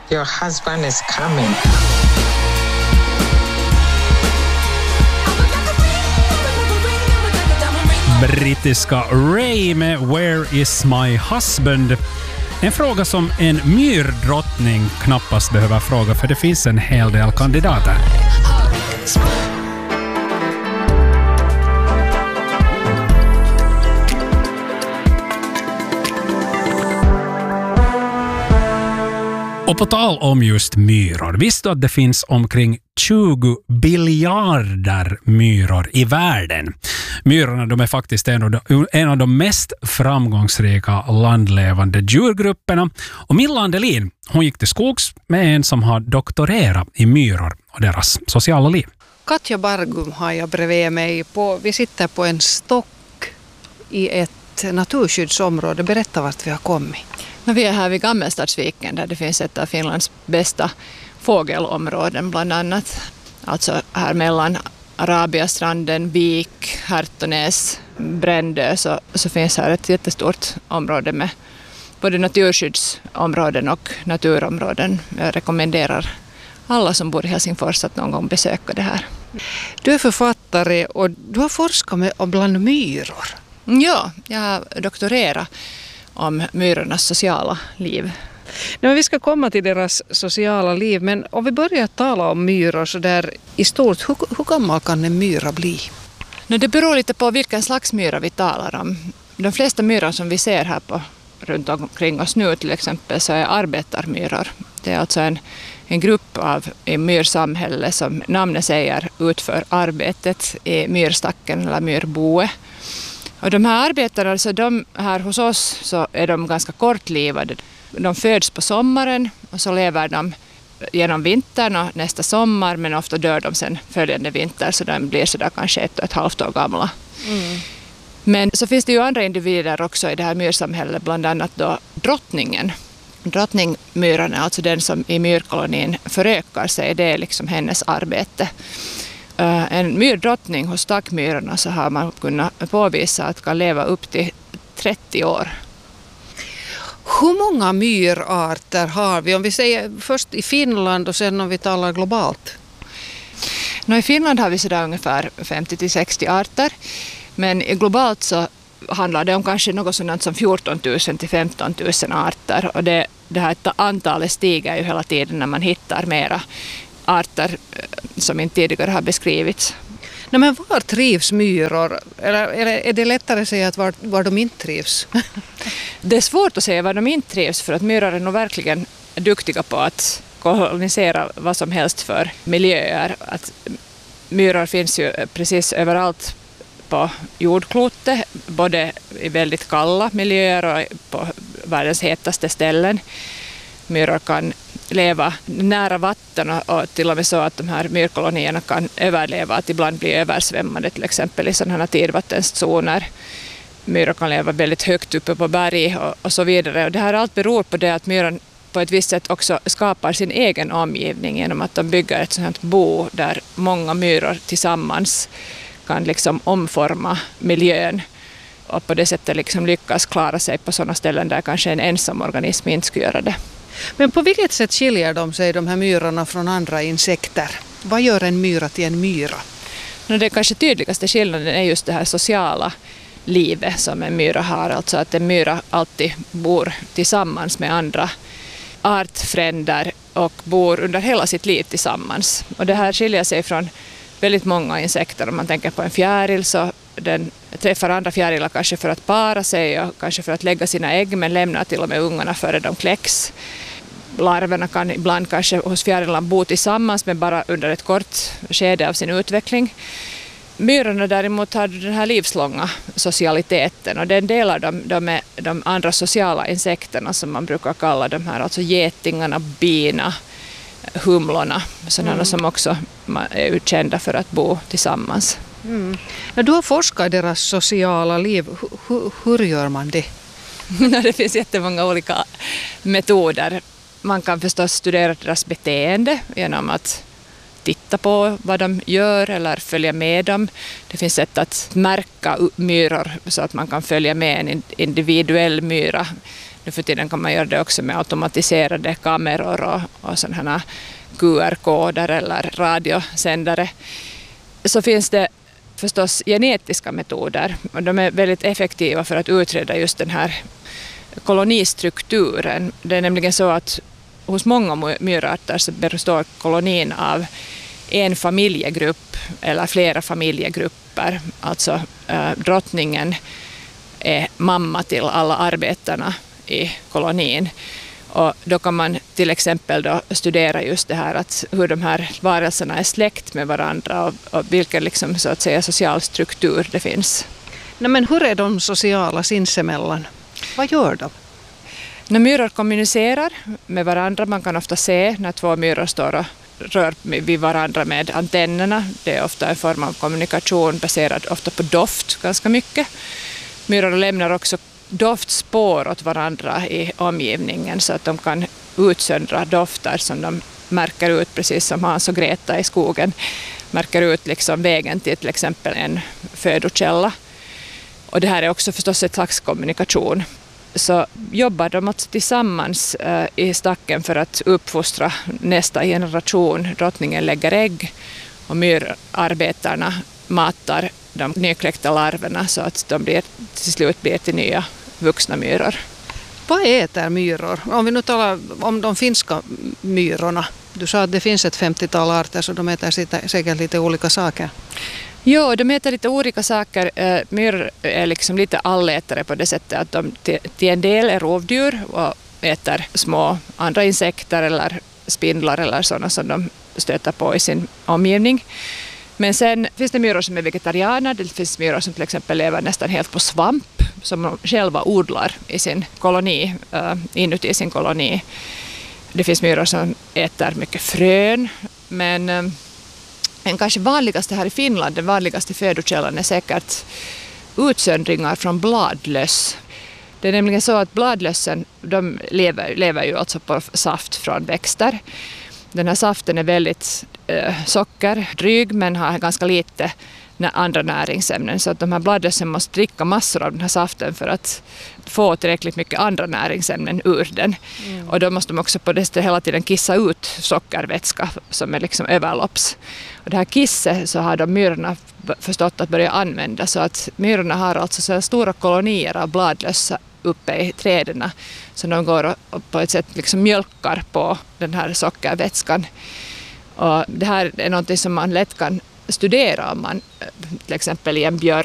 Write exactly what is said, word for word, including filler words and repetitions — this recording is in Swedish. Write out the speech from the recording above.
Your husband is coming. Brittiska Ray med Where is my husband? En fråga som en myrdrottning knappast behöver fråga, för det finns en hel del kandidater. Och på tal om just myror, visste du att det finns omkring tjugo biljarder myror i världen? Myrorna, de är faktiskt en av de, en av de mest framgångsrika landlevande djurgrupperna. Och Milla Landelin, hon gick till skogs med en som har doktorerat i myror och deras sociala liv. Katja Bargum har jag bredvid mig. På, vi sitter på en stock i ett naturskyddsområde. Berätta vart vi har kommit. Vi är här vid Gammelstadsviken där det finns ett av Finlands bästa fågelområden bland annat. Alltså här mellan Arabiastranden, Vik, Härtonäs, Brändö så, så finns här ett jättestort område med både naturskyddsområden och naturområden. Jag rekommenderar alla som bor i Helsingfors att någon gång besöka det här. Du är författare och du har forskat med bland myror. Ja, jag har doktorerat om myrornas sociala liv. Nej, vi ska komma till deras sociala liv, men om vi börjar tala om myror så där i stort, hur, hur gammal kan en myra bli? No, det beror lite på vilken slags myra vi talar om. De flesta myror som vi ser här på, runt omkring oss nu till exempel så är arbetarmyror. Det är alltså en, en grupp av i myrsamhälle som namnet säger utför arbetet i myrstacken eller myrboe. Och de här arbetarna, alltså de här hos oss så är de ganska kortlivade. De föds på sommaren och så lever de genom vintern och nästa sommar, men ofta dör de sen följande vinter så de blir sådär kanske ett och ett halvt år gamla. Mm. Men så finns det ju andra individer också i det här myrsamhället, bland annat då drottningen. Drottningmyran är alltså den som i myrkolonin förökar sig, det är liksom hennes arbete. En myrdrottning hos stackmyrorna så har man kunnat påvisa att kan leva upp till trettio år. Hur många myrarter har vi? Om vi säger först i Finland och sen om vi talar globalt. No, i Finland har vi sådär ungefär femtio till sextio arter. Men globalt så handlar det om kanske något sådant som fjorton tusen till femton tusen arter. Och det, det här antalet stiger ju hela tiden när man hittar mera arter som inte tidigare har beskrivits. Nej, men var trivs myror? Eller, eller är det lättare att säga att var, var de inte trivs? Det är svårt att säga var de inte trivs, för att myror är nog verkligen duktiga på att kolonisera vad som helst för miljöer. Att myror finns ju precis överallt på jordklotet, både i väldigt kalla miljöer och på världens hetaste ställen. Myror kan leva nära vatten och till och med så att de här myrkolonierna kan överleva, att ibland bli översvämmade till exempel i sådana här tidvattenszoner. Myror kan leva väldigt högt uppe på berg och, och så vidare. Och det här allt beror på det att myran på ett visst sätt också skapar sin egen omgivning genom att de bygger ett sådant bo där många myror tillsammans kan liksom omforma miljön och på det sättet liksom lyckas klara sig på sådana ställen där kanske en ensam organism inte skulle göra det. Men på vilket sätt skiljer de sig, de här myrorna, från andra insekter? Vad gör en myra till en myra? No, det kanske tydligaste skillnaden är just det här sociala livet som en myra har. Alltså att en myra alltid bor tillsammans med andra artfränder och bor under hela sitt liv tillsammans. Och det här skiljer sig från väldigt många insekter. Om man tänker på en fjäril så den träffar andra fjärilar kanske för att para sig och kanske för att lägga sina ägg, men lämnar till och med ungarna före de kläcks. Larverna kan ibland kanske hos fjärilarna bo tillsammans men bara under ett kort skede av sin utveckling. Myrorna däremot har den här livslånga socialiteten och den delar de, de med de andra sociala insekterna som man brukar kalla de här, alltså getingarna, bina, humlorna, sådana mm. som också är utkända för att bo tillsammans. Mm. När du har forskat deras sociala liv, hur, hur gör man det? Det finns jättemånga olika metoder. Man kan förstås studera deras beteende genom att titta på vad de gör eller följa med dem. Det finns sätt att märka myror så att man kan följa med en individuell myra. Nu för tiden kan man göra det också med automatiserade kameror och, och sådana här Q R-koder eller radiosändare. Så finns det förstås genetiska metoder och de är väldigt effektiva för att utreda just den här kolonistrukturen. Det är nämligen så att hos många myrarter så består kolonin av en familjegrupp eller flera familjegrupper. Alltså eh, drottningen är mamma till alla arbetarna i kolonin. Och då kan man till exempel då studera just det här att hur de här varelserna är släkt med varandra och, och vilken liksom, så att säga, social struktur det finns. Nej, men hur är de sociala sinsemellan? Vad gör de? När myror kommunicerar med varandra, man kan ofta se när två myror står och rör vid varandra med antennerna. Det är ofta en form av kommunikation baserad ofta på doft ganska mycket. Myror lämnar också doftspår åt varandra i omgivningen så att de kan utsöndra dofter som de märker ut, precis som Hans och Greta i skogen märker ut liksom vägen till till exempel en födokälla. Och det här är också förstås ett slags kommunikation. Så jobbar de alltså tillsammans eh, i stacken för att uppfostra nästa generation. Drottningen lägger ägg och myrarbetarna matar de nykläckta larverna så att de blir, till slut blir till nya vuxna myror. Vad äter myror? Om vi nu talar om de finska myrorna. Du sa att det finns ett femtiotal arter så de äter säkert lite olika saker. Jo, de äter lite olika saker. Myror är liksom lite allätare på det sättet att de till en del är rovdjur och äter små andra insekter eller spindlar eller sådana som de stöter på i sin omgivning. Men sen finns det myror som är vegetarianer. Det finns myror som till exempel lever nästan helt på svamp som de själva odlar i sin koloni, inuti sin koloni. Det finns myror som äter mycket frön, men den kanske vanligaste här i Finland, den vanligaste födokällan är säkert utsöndringar från bladlöss. Det är nämligen så att bladlössen, de lever, lever ju alltså på saft från växter. Den här saften är väldigt eh, sockerdryg men har ganska lite andra näringsämnen. Så att de här bladlössen måste dricka massor av den här saften för att få tillräckligt mycket andra näringsämnen ur den. Mm. Och då måste de också på det sättet hela tiden kissa ut sockervätska som är liksom överlopps. Och det här kisset så har de myrorna förstått att börja använda så att myrorna har alltså så stora kolonier av bladlössa uppe i träden så de går och på ett sätt liksom mjölkar på den här sockervätskan. Och det här är något som man lätt kan studera om man till exempel i en björk